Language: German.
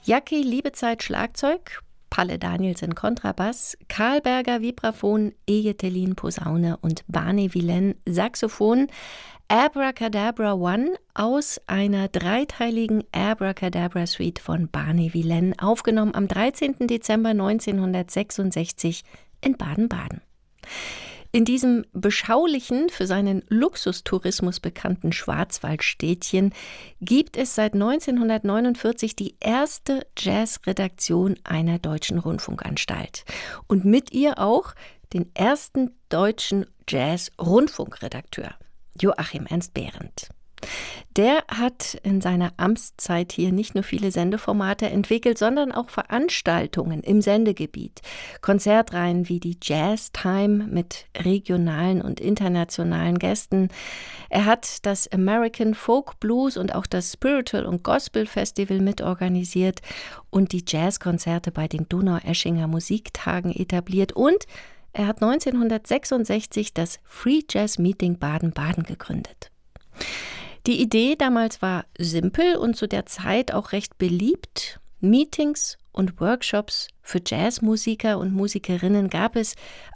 Jackie Liebezeit Schlagzeug, Palle Danielsen Kontrabass, Karl Berger Vibraphon, Ege Thelin Posaune und Barney Villain Saxophon. Abracadabra One aus einer dreiteiligen Abracadabra-Suite von Barney Villain, aufgenommen am 13. Dezember 1966 in Baden-Baden. In diesem beschaulichen, für seinen Luxustourismus bekannten Schwarzwaldstädtchen gibt es seit 1949 die erste Jazzredaktion einer deutschen Rundfunkanstalt. Und mit ihr auch den ersten deutschen Jazz-Rundfunkredakteur, Joachim Ernst Behrendt. Der hat in seiner Amtszeit hier nicht nur viele Sendeformate entwickelt, sondern auch Veranstaltungen im Sendegebiet. Konzertreihen wie die Jazz Time mit regionalen und internationalen Gästen. Er hat das American Folk Blues und auch das Spiritual und Gospel Festival mitorganisiert und die Jazzkonzerte bei den Donaueschinger Musiktagen etabliert. Und er hat 1966 das Free Jazz Meeting Baden-Baden gegründet. Die Idee damals war simpel und zu der Zeit auch recht beliebt. Meetings und Workshops für Jazzmusiker und Musikerinnen gab es